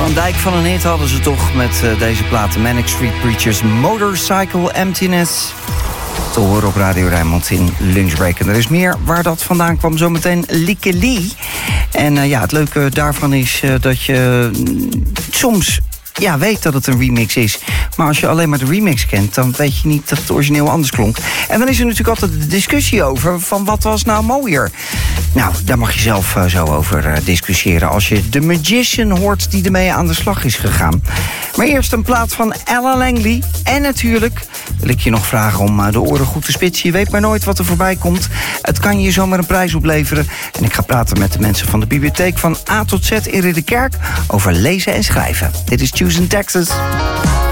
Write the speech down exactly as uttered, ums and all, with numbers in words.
Een dijk van een hit hadden ze toch met uh, deze platen. Manic Street Preachers, Motorcycle Emptiness. Te horen op Radio Rijnmond in Lunchbreak. En er is meer waar dat vandaan kwam. Zometeen Lieke Lee. En uh, ja, het leuke daarvan is uh, dat je uh, soms... ja, weet dat het een remix is. Maar als je alleen maar de remix kent, dan weet je niet dat het origineel anders klonk. En dan is er natuurlijk altijd de discussie over van wat was nou mooier. Nou, daar mag je zelf uh, zo over uh, discussiëren als je The Magician hoort die ermee aan de slag is gegaan. Maar eerst een plaat van Ella Langley. En natuurlijk wil ik je nog vragen om uh, de oren goed te spitsen. Je weet maar nooit wat er voorbij komt. Het kan je zomaar een prijs opleveren. En ik ga praten met de mensen van de bibliotheek van A tot Z in Ridderkerk over lezen en schrijven. Dit is Choosing Texas.